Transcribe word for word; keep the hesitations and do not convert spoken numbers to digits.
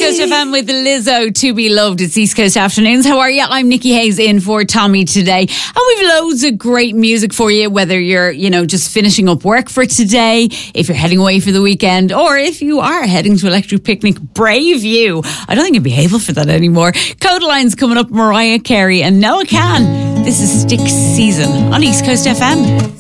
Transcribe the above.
Coast F M with Lizzo, To Be Loved. It's East Coast Afternoons. How are you? I'm Nikki Hayes in for Tommy today. And we've loads of great music for you, whether you're, you know, just finishing up work for today, if you're heading away for the weekend, or if you are heading to Electric Picnic. Brave you. I don't think you'd be able for that anymore. Codeline's coming up, Mariah Carey and Noah Kahan. This is Stick Season on East Coast F M.